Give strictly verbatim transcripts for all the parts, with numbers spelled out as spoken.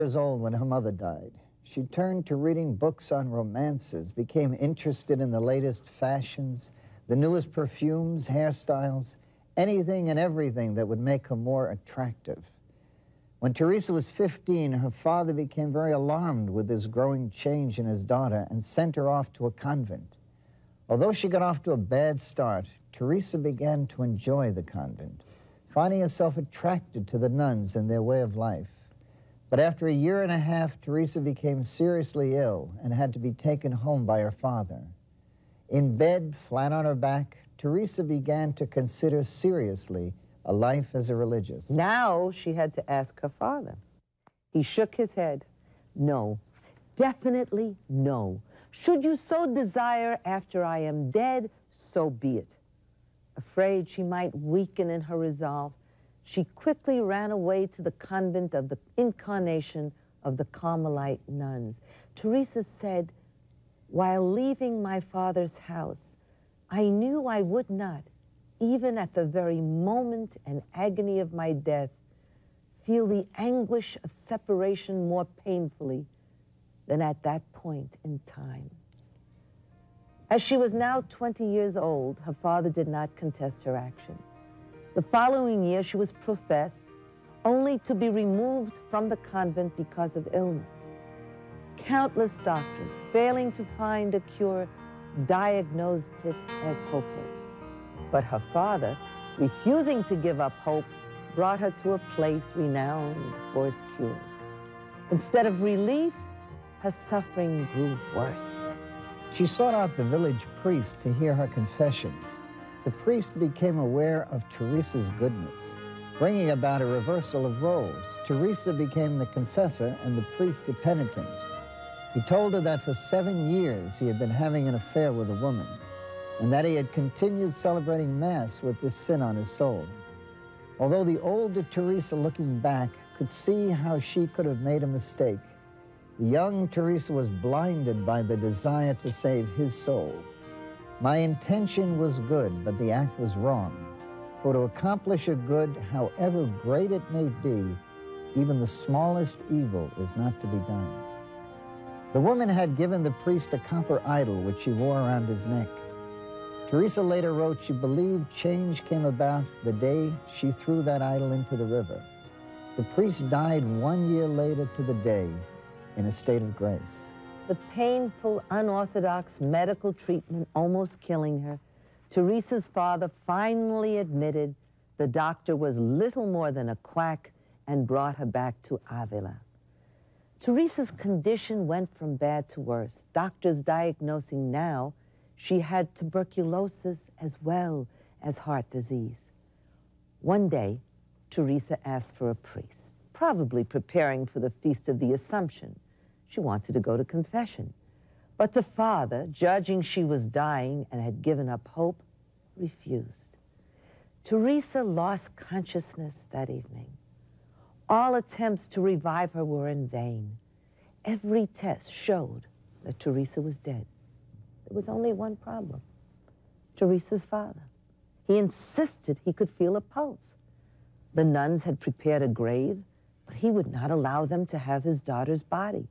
Years old when her mother died. She turned to reading books on romances, became interested in the latest fashions, the newest perfumes, hairstyles, anything and everything that would make her more attractive. When Teresa was fifteen, her father became very alarmed with this growing change in his daughter and sent her off to a convent. Although she got off to a bad start, Teresa began to enjoy the convent, finding herself attracted to the nuns and their way of life. But after a year and a half, Teresa became seriously ill and had to be taken home by her father. In bed, flat on her back, Teresa began to consider seriously a life as a religious. Now she had to ask her father. He shook his head. No, definitely no. Should you so desire after I am dead, so be it. Afraid she might weaken in her resolve, she quickly ran away to the convent of the Incarnation of the Carmelite nuns. Teresa said, while leaving my father's house, I knew I would not, even at the very moment and agony of my death, feel the anguish of separation more painfully than at that point in time. As she was now twenty years old, her father did not contest her action. The following year, she was professed, only to be removed from the convent because of illness. Countless doctors, failing to find a cure, diagnosed it as hopeless. But her father, refusing to give up hope, brought her to a place renowned for its cures. Instead of relief, her suffering grew worse. She sought out the village priest to hear her confession. The priest became aware of Teresa's goodness, bringing about a reversal of roles. Teresa became the confessor and the priest the penitent. He told her that for seven years he had been having an affair with a woman, and that he had continued celebrating Mass with this sin on his soul. Although the older Teresa, looking back, could see how she could have made a mistake, the young Teresa was blinded by the desire to save his soul. My intention was good, but the act was wrong. For to accomplish a good, however great it may be, even the smallest evil is not to be done. The woman had given the priest a copper idol which he wore around his neck. Teresa later wrote she believed change came about the day she threw that idol into the river. The priest died one year later to the day in a state of grace. The painful, unorthodox medical treatment almost killing her, Teresa's father finally admitted the doctor was little more than a quack and brought her back to Avila. Teresa's condition went from bad to worse, doctors diagnosing now she had tuberculosis as well as heart disease. One day, Teresa asked for a priest, probably preparing for the Feast of the Assumption. She wanted to go to confession. But the father, judging she was dying and had given up hope, refused. Teresa lost consciousness that evening. All attempts to revive her were in vain. Every test showed that Teresa was dead. There was only one problem: Teresa's father. He insisted he could feel a pulse. The nuns had prepared a grave, but he would not allow them to have his daughter's body.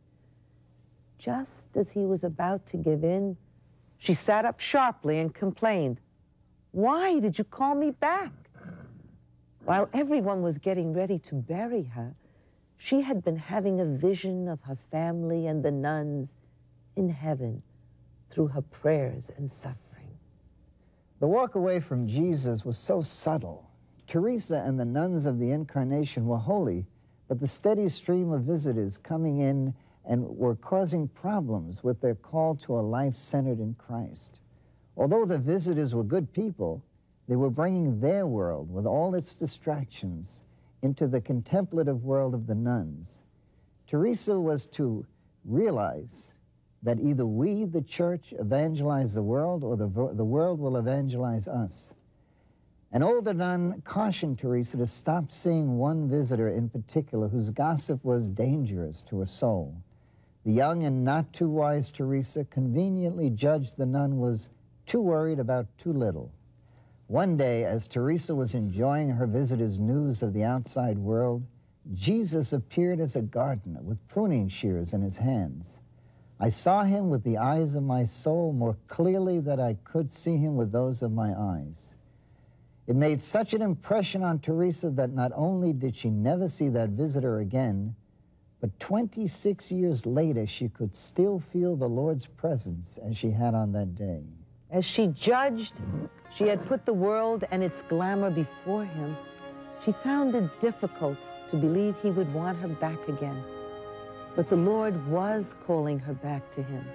Just as he was about to give in, she sat up sharply and complained, "Why did you call me back?" While everyone was getting ready to bury her, she had been having a vision of her family and the nuns in heaven through her prayers and suffering. The walk away from Jesus was so subtle. Teresa and the nuns of the Incarnation were holy, but the steady stream of visitors coming in and were causing problems with their call to a life centered in Christ. Although the visitors were good people, they were bringing their world with all its distractions into the contemplative world of the nuns. Teresa was to realize that either we, the church, evangelize the world, or the, the world will evangelize us. An older nun cautioned Teresa to stop seeing one visitor in particular whose gossip was dangerous to her soul. The young and not too wise Teresa conveniently judged the nun was too worried about too little. One day, as Teresa was enjoying her visitor's news of the outside world, Jesus appeared as a gardener with pruning shears in his hands. I saw him with the eyes of my soul more clearly than I could see him with those of my eyes. It made such an impression on Teresa that not only did she never see that visitor again, but twenty-six years later, she could still feel the Lord's presence as she had on that day. As she judged, she had put the world and its glamour before him. She found it difficult to believe he would want her back again. But the Lord was calling her back to him.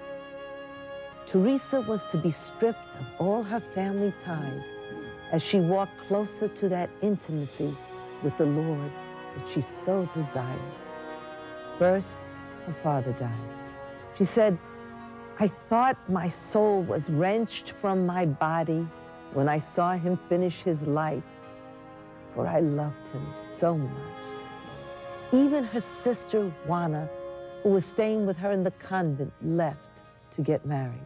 Teresa was to be stripped of all her family ties as she walked closer to that intimacy with the Lord that she so desired. First, her father died. She said, I thought my soul was wrenched from my body when I saw him finish his life, for I loved him so much. Even her sister, Juana, who was staying with her in the convent, left to get married.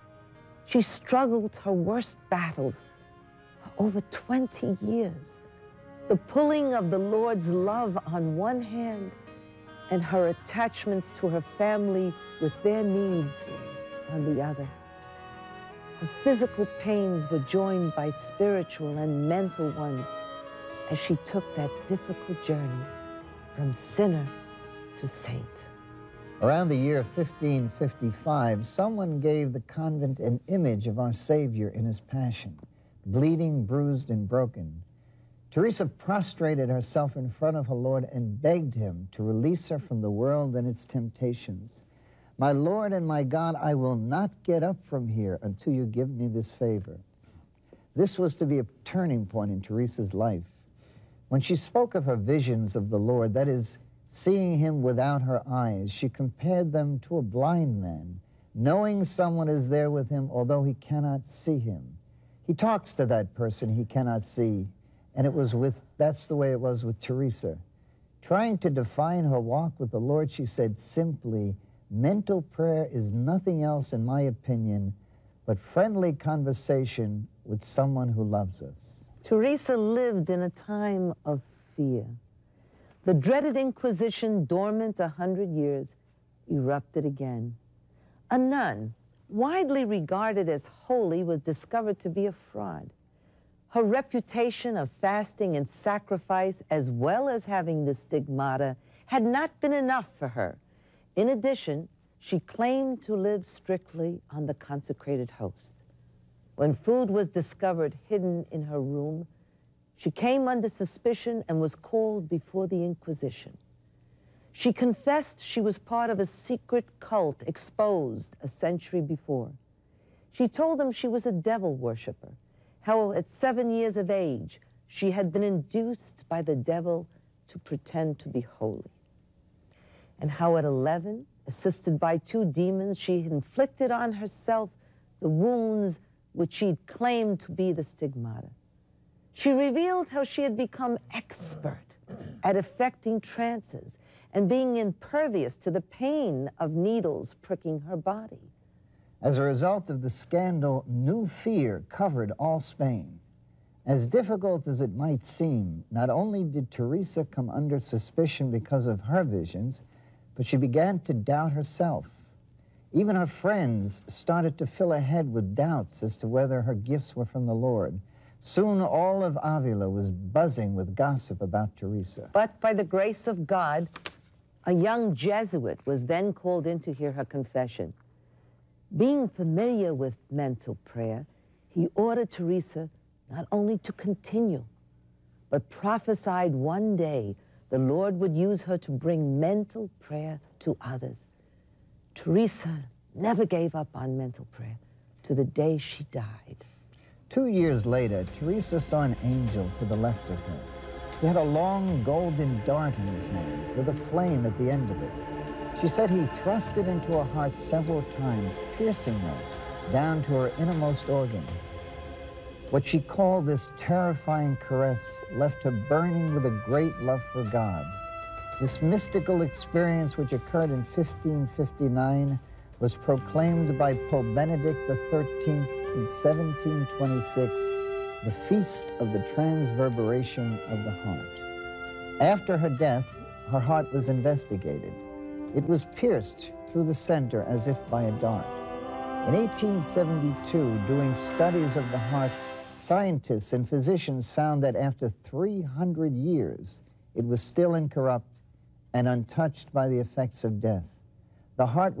She struggled her worst battles for over twenty years. The pulling of the Lord's love on one hand and her attachments to her family with their needs on the other. Her physical pains were joined by spiritual and mental ones as she took that difficult journey from sinner to saint. Around the year fifteen fifty-five, someone gave the convent an image of our Savior in his passion, bleeding, bruised, and broken. Teresa prostrated herself in front of her Lord and begged him to release her from the world and its temptations. My Lord and my God, I will not get up from here until you give me this favor. This was to be a turning point in Teresa's life. When she spoke of her visions of the Lord, that is, seeing him without her eyes, she compared them to a blind man, knowing someone is there with him, although he cannot see him. He talks to that person he cannot see, and it was with, that's the way it was with Teresa. Trying to define her walk with the Lord, she said simply, mental prayer is nothing else, in my opinion, but friendly conversation with someone who loves us. Teresa lived in a time of fear. The dreaded Inquisition, dormant a hundred years, erupted again. A nun, widely regarded as holy, was discovered to be a fraud. Her reputation of fasting and sacrifice, as well as having the stigmata, had not been enough for her. In addition, she claimed to live strictly on the consecrated host. When food was discovered hidden in her room, she came under suspicion and was called before the Inquisition. She confessed she was part of a secret cult exposed a century before. She told them she was a devil worshiper, how at seven years of age she had been induced by the devil to pretend to be holy, and how at eleven, assisted by two demons, she inflicted on herself the wounds which she'd claimed to be the stigmata. She revealed how she had become expert at effecting trances and being impervious to the pain of needles pricking her body. As a result of the scandal, new fear covered all Spain. As difficult as it might seem, not only did Teresa come under suspicion because of her visions, but she began to doubt herself. Even her friends started to fill her head with doubts as to whether her gifts were from the Lord. Soon all of Avila was buzzing with gossip about Teresa. But by the grace of God, a young Jesuit was then called in to hear her confession. Being familiar with mental prayer, he ordered Teresa not only to continue, but prophesied one day the Lord would use her to bring mental prayer to others. Teresa never gave up on mental prayer to the day she died. Two years later, Teresa saw an angel to the left of her. He had a long golden dart in his hand with a flame at the end of it. She said he thrust it into her heart several times, piercing her down to her innermost organs. What she called this terrifying caress left her burning with a great love for God. This mystical experience, which occurred in fifteen fifty-nine, was proclaimed by Pope Benedict the thirteenth in seventeen twenty-six, the Feast of the Transverberation of the Heart. After her death, her heart was investigated. It was pierced through the center as if by a dart. In eighteen seventy-two, doing studies of the heart, scientists and physicians found that after three hundred years, it was still incorrupt and untouched by the effects of death. The heart was